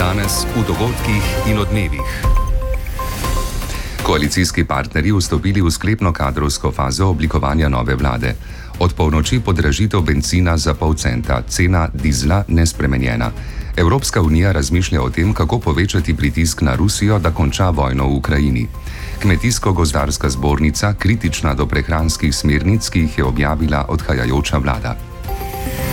Danes v dogodkih in odmevih. Koalicijski partnerji vstopili v sklepno kadrovsko fazo oblikovanja nove vlade. Od polnoči podražitev bencina za pol centa, cena dizla nespremenjena. Evropska unija razmišlja o tem, kako povečati pritisk na Rusijo, da konča vojno v Ukrajini. Kmetijsko-gozdarska zbornica kritična do prehranskih smernic, ki jih je objavila odhajajoča vlada.